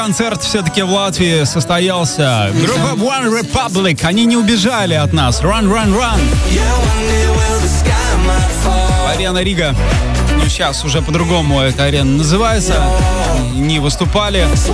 Концерт все-таки в Латвии состоялся. Группа One Republic, они не убежали от нас. Run, run, run. Арена Рига. Ну, сейчас уже по-другому эта арена называется. Не выступали.